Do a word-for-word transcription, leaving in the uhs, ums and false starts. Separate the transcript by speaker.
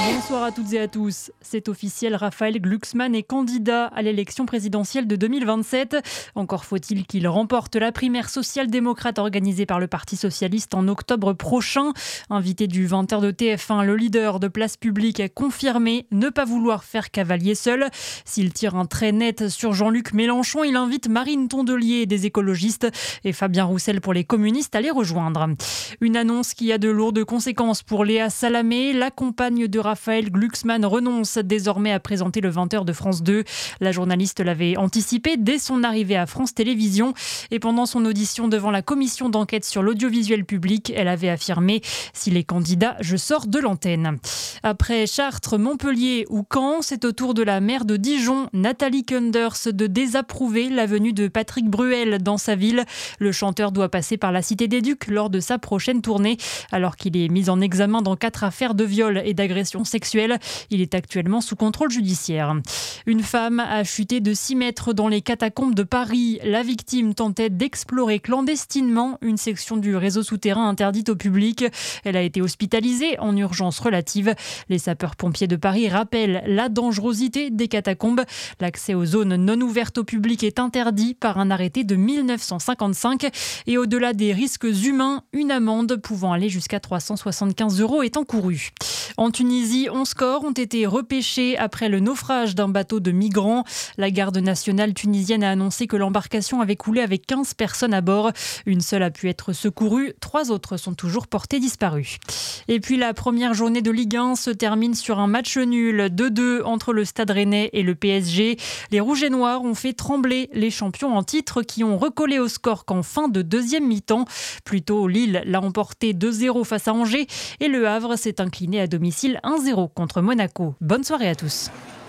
Speaker 1: Bonsoir à toutes et à tous. C'est officiel, Raphaël Glucksmann est candidat à l'élection présidentielle de deux mille vingt-sept. Encore faut-il qu'il remporte la primaire social-démocrate organisée par le Parti socialiste en octobre prochain. Invité du vingt heures de T F un, le leader de Place Publique a confirmé ne pas vouloir faire cavalier seul. S'il tire un trait net sur Jean-Luc Mélenchon, il invite Marine Tondelier des écologistes et Fabien Roussel pour les communistes à les rejoindre. Une annonce qui a de lourdes conséquences pour Léa Salamé, la compagne de Raphaël Glucksmann renonce désormais à présenter le vingt heures de France deux. La journaliste l'avait anticipé dès son arrivée à France Télévisions et pendant son audition devant la commission d'enquête sur l'audiovisuel public, elle avait affirmé « S'il est candidat, je sors de l'antenne ». Après Chartres, Montpellier ou Caen, c'est au tour de la maire de Dijon, Nathalie Kunders, de désapprouver la venue de Patrick Bruel dans sa ville. Le chanteur doit passer par la Cité des Ducs lors de sa prochaine tournée, alors qu'il est mis en examen dans quatre affaires de viol et d'agression sexuelle. Il est actuellement sous contrôle judiciaire. Une femme a chuté de six mètres dans les catacombes de Paris. La victime tentait d'explorer clandestinement une section du réseau souterrain interdite au public. Elle a été hospitalisée en urgence relative. Les sapeurs-pompiers de Paris rappellent la dangerosité des catacombes. L'accès aux zones non ouvertes au public est interdit par un arrêté de mille neuf cent cinquante-cinq. Et au-delà des risques humains, une amende pouvant aller jusqu'à trois cent soixante-quinze euros est encourue. En Tunisie, onze corps ont été repêchés après le naufrage d'un bateau de migrants. La garde nationale tunisienne a annoncé que l'embarcation avait coulé avec quinze personnes à bord. Une seule a pu être secourue, trois autres sont toujours portées disparues. Et puis la première journée de Ligue un se termine sur un match nul deux deux entre le Stade Rennais et le P S G. Les Rouges et Noirs ont fait trembler les champions en titre qui ont recollé au score qu'en fin de deuxième mi-temps. Plus tôt, Lille l'a emporté deux zéro face à Angers et Le Havre s'est incliné à domicile un zéro contre Monaco. Bonne soirée à tous.